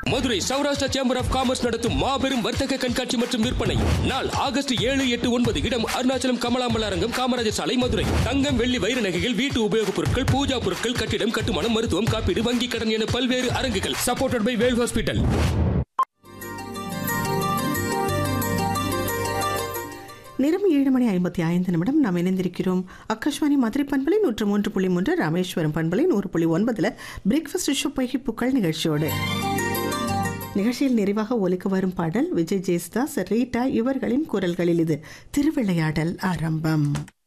Madurai Saurashtra chamber of commerce நடத்தும் மாபெரும் வர்த்தக கண்காட்சி மற்றும் விற்பனை நாள் ஆகஸ்ட் 7, 8, 9. இடம் அருணாச்சலம் கமலாம்பல் அரங்கம், காமராஜர் சாலை, மதுரை. தங்கம், வெள்ளி, வைர நகைகள், வீட்டு உபயோகப் பொருட்கள், பூஜா பொருட்கள், கட்டிடம் கட்டுமானம், மருத்துவம், காப்பீடு, வங்கி கடன் என பல்வேறு அரங்குகள். Supported by Vel hospital. நேரம் 7:55. நாம் இணைந்திருக்கிறோம் ஆகாஷ்வாணி மதுரை பண்பலை 103.3, ராமேஸ்வரம் பண்பலை 100.9 பிரேக்ஃபாஸ்ட் ஷோ பகிப்புக்கள் நிகழ்ச்சியோடு. நிகழ்ச்சியில் நிறைவாக ஒலிக்க வரும் பாடல் விஜய் ஜேசுதாஸ், ரீட்டா இவர்களின் குரல்களில். இது திருவிளையாடல் ஆரம்பம்.